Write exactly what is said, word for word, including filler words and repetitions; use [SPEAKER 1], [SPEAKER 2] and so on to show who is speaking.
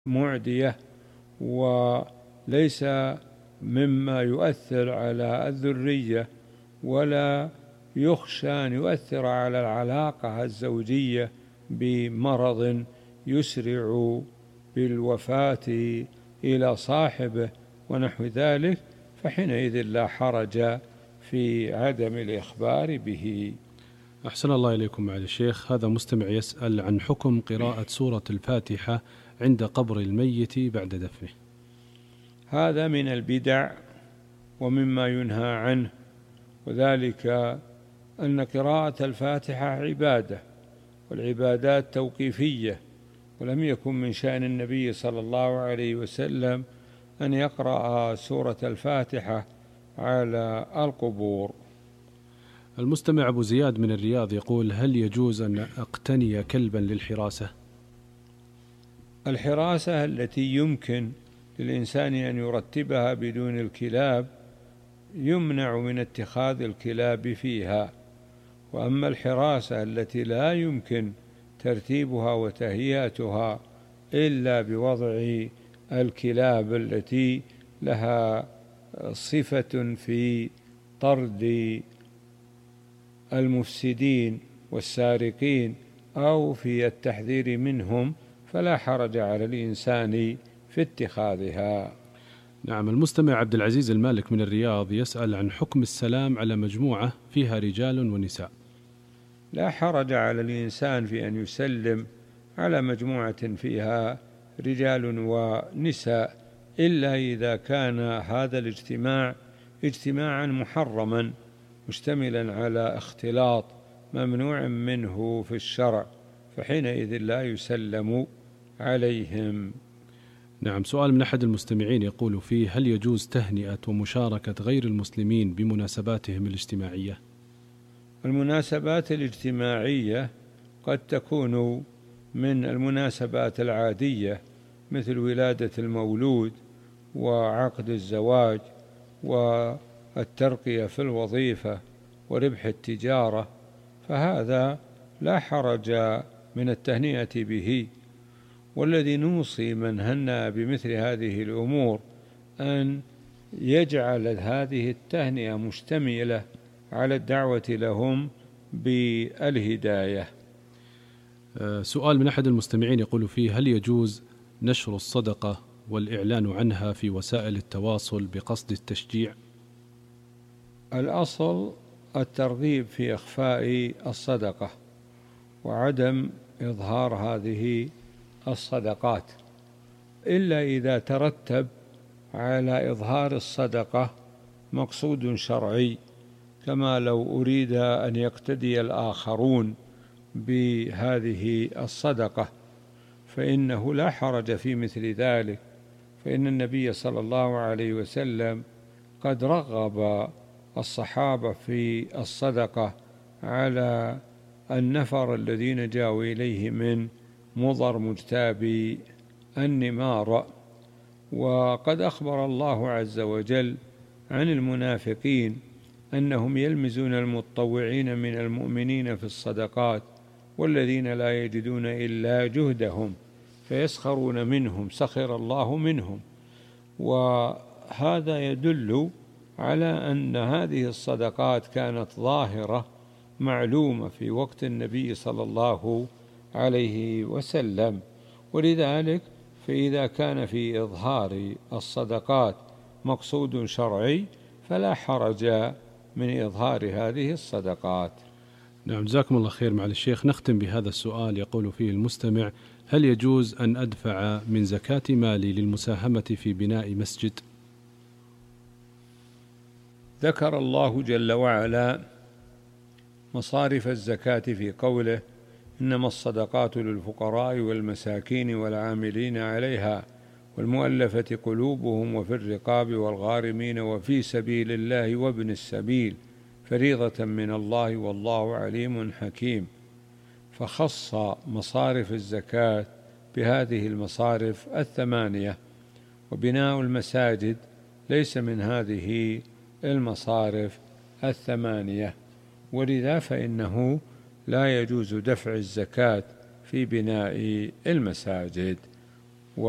[SPEAKER 1] معدية، وليس مما يؤثر على الذرية، ولا يخشى أن يؤثر على العلاقة الزوجية بمرض يسرع بالوفاة إلى صاحبه ونحو ذلك، فحينئذ لا حرج في عدم الإخبار به.
[SPEAKER 2] أحسن الله إليكم معالي الشيخ. هذا مستمع يسأل عن حكم قراءة سورة الفاتحة عند قبر الميت بعد دفنه.
[SPEAKER 1] هذا من البدع ومما ينهى عنه، وذلك أن قراءة الفاتحة عبادة، والعبادات توقيفية، ولم يكن من شأن النبي صلى الله عليه وسلم أن يقرأ سورة الفاتحة على القبور.
[SPEAKER 2] المستمع أبو زياد من الرياض يقول: هل يجوز أن أقتني كلبا للحراسة؟
[SPEAKER 1] الحراسة التي يمكن للإنسان أن يرتبها بدون الكلاب يمنع من اتخاذ الكلاب فيها، وأما الحراسة التي لا يمكن ترتيبها وتهيئتها إلا بوضع الكلاب التي لها صفة في طرد المفسدين والسارقين أو في التحذير منهم، فلا حرج على الإنسان في اتخاذها.
[SPEAKER 2] نعم. المستمع عبد العزيز المالك من الرياض يسأل عن حكم السلام على مجموعة فيها رجال ونساء.
[SPEAKER 1] لا حرج على الإنسان في أن يسلم على مجموعة فيها رجال ونساء، إلا إذا كان هذا الاجتماع اجتماعا محرما مشتملا على اختلاط ممنوع منه في الشرع، فحينئذ لا يسلم عليهم.
[SPEAKER 2] نعم. سؤال من أحد المستمعين يقول فيه: هل يجوز تهنئة ومشاركة غير المسلمين بمناسباتهم الاجتماعية؟
[SPEAKER 1] المناسبات الاجتماعية قد تكون من المناسبات العادية، مثل ولادة المولود وعقد الزواج والترقية في الوظيفة وربح التجارة، فهذا لا حرج من التهنئة به. والذي نوصي من هنأ بمثل هذه الأمور أن يجعل هذه التهنئة مشتملة على الدعوة لهم بالهداية.
[SPEAKER 2] سؤال من أحد المستمعين يقول فيه: هل يجوز نشر الصدقة والإعلان عنها في وسائل التواصل بقصد التشجيع؟
[SPEAKER 1] الأصل الترغيب في إخفاء الصدقة وعدم إظهار هذه الصدقات، إلا إذا ترتب على إظهار الصدقة مقصود شرعي، كما لو أريد أن يقتدي الآخرون بهذه الصدقة، فإنه لا حرج في مثل ذلك، فإن النبي صلى الله عليه وسلم قد رغب الصحابة في الصدقة على النفر الذين جاءوا إليه من مضر مجتاب النمار. وقد أخبر الله عز وجل عن المنافقين أنهم يلمزون المتطوعين من المؤمنين في الصدقات والذين لا يجدون إلا جهدهم فيسخرون منهم سخر الله منهم. وهذا يدل على أن هذه الصدقات كانت ظاهرة معلومة في وقت النبي صلى الله عليه وسلم، ولذلك فإذا كان في إظهار الصدقات مقصود شرعي فلا حرج من إظهار هذه الصدقات.
[SPEAKER 2] نعم. جزاكم الله خير معالي الشيخ. نختم بهذا السؤال يقول فيه المستمع: هل يجوز أن أدفع من زكاة مالي للمساهمة في بناء مسجد؟
[SPEAKER 1] ذكر الله جل وعلا مصارف الزكاة في قوله: إنما الصدقات للفقراء والمساكين والعاملين عليها والمؤلفة قلوبهم وفي الرقاب والغارمين وفي سبيل الله وابن السبيل فريضة من الله والله عليم حكيم. فخص مصارف الزكاة بهذه المصارف الثمانية، وبناء المساجد ليس من هذه المصارف الثمانية، ولذا فإنه لا يجوز دفع الزكاة في بناء المساجد.